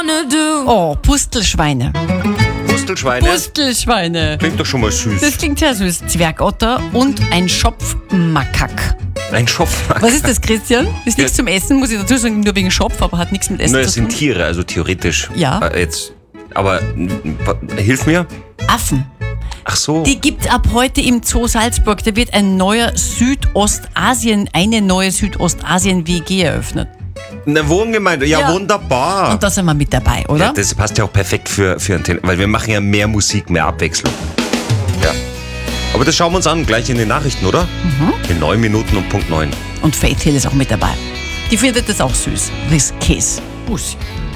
Oh, Pustelschweine. Pustelschweine? Pustelschweine. Klingt doch schon mal süß. Das klingt sehr süß. Zwergotter und ein Schopfmakak. Ein Schopfmakak. Was ist das, Christian? Ist nichts zum Essen, muss ich dazu sagen, nur wegen Schopf, aber hat nichts mit Essen Nein, zu es tun. sind Tiere, also theoretisch. Ja. Aber hilf mir. Affen. Ach so. Die gibt's ab heute im Zoo Salzburg. Da wird eine neue Südostasien-WG eröffnet. Eine Wohngemeinde, ja, wunderbar. Und da sind wir mit dabei, oder? Ja, das passt ja auch perfekt für ein weil wir machen ja mehr Musik, mehr Abwechslung. Ja. Aber das schauen wir uns an, gleich in den Nachrichten, oder? In 9 Minuten und Punkt 9. Und Faith Hill ist auch mit dabei. Die findet das auch süß. With Kiss. Bussi.